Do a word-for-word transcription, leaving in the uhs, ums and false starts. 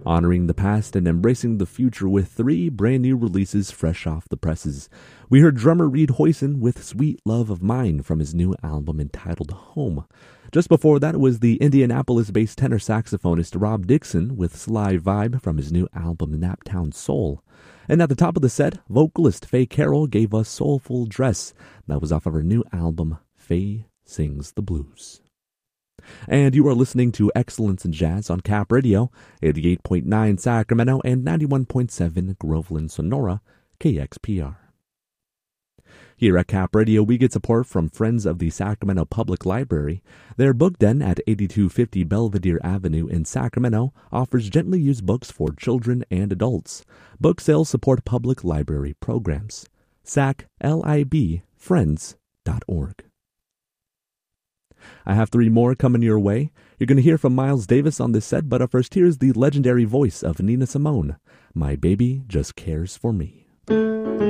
honoring the past and embracing the future with three brand new releases fresh off the presses. We heard drummer Reed Hoyson with Sweet Love of Mine from his new album entitled Home. Just before that was the Indianapolis-based tenor saxophonist Rob Dixon with Sly Vibe from his new album Naptown Soul. And at the top of the set, vocalist Faye Carroll gave us Soulful Dress. That was off of her new album, Faye Sings the Blues. And you are listening to Excellence in Jazz on Cap Radio, eighty-eight point nine Sacramento and ninety-one point seven Groveland, Sonora, K X P R. Here at Cap Radio, we get support from Friends of the Sacramento Public Library. Their book den at eighty-two fifty Belvedere Avenue in Sacramento offers gently used books for children and adults. Book sales support public library programs. sac lib friends dot org. I have three more coming your way. You're going to hear from Miles Davis on this set, but first here's the legendary voice of Nina Simone. My Baby Just Cares for Me.